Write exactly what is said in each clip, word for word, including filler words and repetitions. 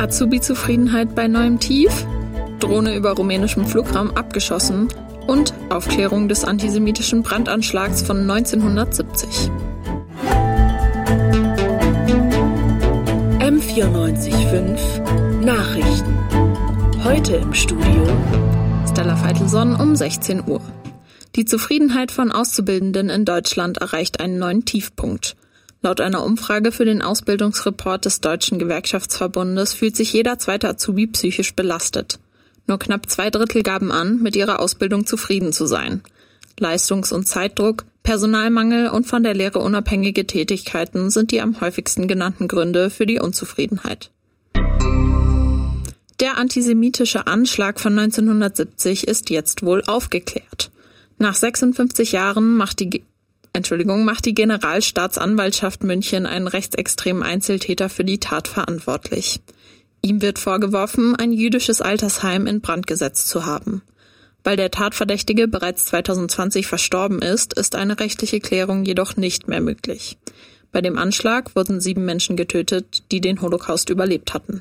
Azubi-Zufriedenheit bei neuem Tief, Drohne über rumänischem Flugraum abgeschossen und Aufklärung des antisemitischen Brandanschlags von neunzehnhundertsiebzig. M vierundneunzig Komma fünf Nachrichten. Heute im Studio Stella Feitelson um sechzehn Uhr. Die Zufriedenheit von Auszubildenden in Deutschland erreicht einen neuen Tiefpunkt. Laut einer Umfrage für den Ausbildungsreport des Deutschen Gewerkschaftsverbundes fühlt sich jeder zweite Azubi psychisch belastet. Nur knapp zwei Drittel gaben an, mit ihrer Ausbildung zufrieden zu sein. Leistungs- und Zeitdruck, Personalmangel und von der Lehre unabhängige Tätigkeiten sind die am häufigsten genannten Gründe für die Unzufriedenheit. Der antisemitische Anschlag von neunzehnhundertsiebzig ist jetzt wohl aufgeklärt. Nach sechsundfünfzig Jahren macht die, Entschuldigung, macht die Generalstaatsanwaltschaft München einen rechtsextremen Einzeltäter für die Tat verantwortlich. Ihm wird vorgeworfen, ein jüdisches Altersheim in Brand gesetzt zu haben. Weil der Tatverdächtige bereits zweitausendzwanzig verstorben ist, ist eine rechtliche Klärung jedoch nicht mehr möglich. Bei dem Anschlag wurden sieben Menschen getötet, die den Holocaust überlebt hatten.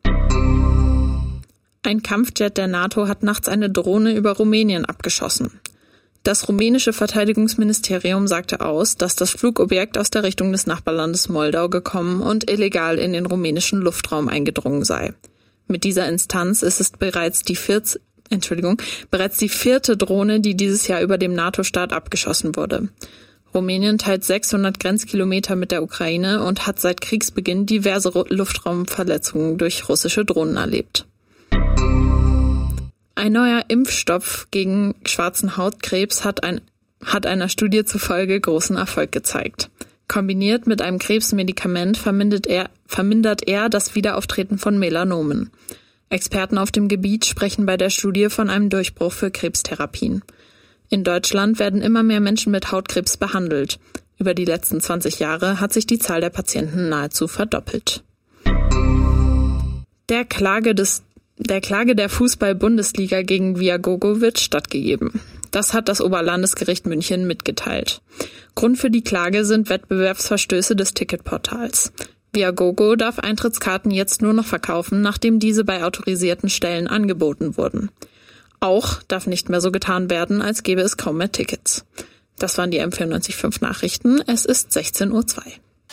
Ein Kampfjet der NATO hat nachts eine Drohne über Rumänien abgeschossen. Das rumänische Verteidigungsministerium sagte aus, dass das Flugobjekt aus der Richtung des Nachbarlandes Moldau gekommen und illegal in den rumänischen Luftraum eingedrungen sei. Mit dieser Instanz ist es bereits die vierte, Entschuldigung, bereits die vierte Drohne, die dieses Jahr über dem NATO-Staat abgeschossen wurde. Rumänien teilt sechshundert Grenzkilometer mit der Ukraine und hat seit Kriegsbeginn diverse Luftraumverletzungen durch russische Drohnen erlebt. Ein neuer Impfstoff gegen schwarzen Hautkrebs hat, ein, hat einer Studie zufolge großen Erfolg gezeigt. Kombiniert mit einem Krebsmedikament vermindert er, vermindert er das Wiederauftreten von Melanomen. Experten auf dem Gebiet sprechen bei der Studie von einem Durchbruch für Krebstherapien. In Deutschland werden immer mehr Menschen mit Hautkrebs behandelt. Über die letzten zwanzig Jahre hat sich die Zahl der Patienten nahezu verdoppelt. Der Klage des Der Klage der Fußball-Bundesliga gegen Viagogo wird stattgegeben. Das hat das Oberlandesgericht München mitgeteilt. Grund für die Klage sind Wettbewerbsverstöße des Ticketportals. Viagogo darf Eintrittskarten jetzt nur noch verkaufen, nachdem diese bei autorisierten Stellen angeboten wurden. Auch darf nicht mehr so getan werden, als gäbe es kaum mehr Tickets. Das waren die M vierundneunzig Komma fünf Nachrichten. Es ist sechzehn Uhr zwei.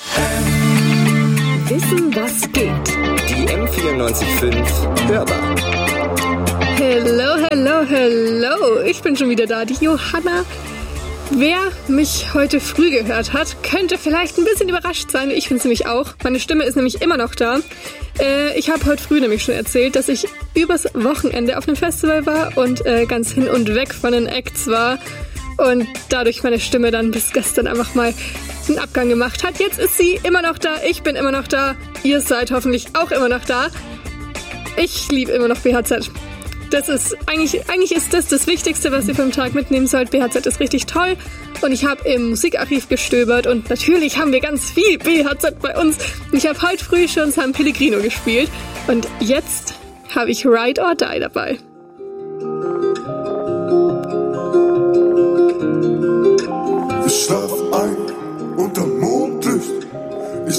Wissen, was geht. Die M vierundneunzig Komma fünf Hörbar. Hello, hello, hello. Ich bin schon wieder da, die Johanna. Wer mich heute früh gehört hat, könnte vielleicht ein bisschen überrascht sein. Ich finde es nämlich auch. Meine Stimme ist nämlich immer noch da. Äh, ich habe heute früh nämlich schon erzählt, dass ich übers Wochenende auf einem Festival war und äh, ganz hin und weg von den Acts war. Und dadurch meine Stimme dann bis gestern einfach mal einen Abgang gemacht hat. Jetzt ist sie immer noch da, ich bin immer noch da, ihr seid hoffentlich auch immer noch da. Ich liebe immer noch B H Z. Das ist, eigentlich, eigentlich ist das das Wichtigste, was ihr vom Tag mitnehmen sollt. B H Z ist richtig toll und ich habe im Musikarchiv gestöbert und natürlich haben wir ganz viel B H Z bei uns. Und ich habe heute früh schon San Pellegrino gespielt und jetzt habe ich Ride or Die dabei. Ich schlaf